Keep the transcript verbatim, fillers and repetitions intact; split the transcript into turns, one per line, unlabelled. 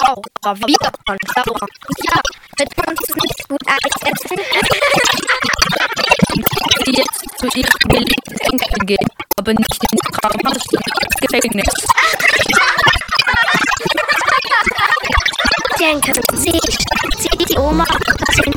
Wow, aber wieder von sauer. Ja, wird uns nicht gut einsetzen.
Die jetzt zu ihrem geliebten Enkel gehen, aber nicht ins Krankenhaus, sondern ins Gefängnis.
Denken Sie, Sie, die Oma,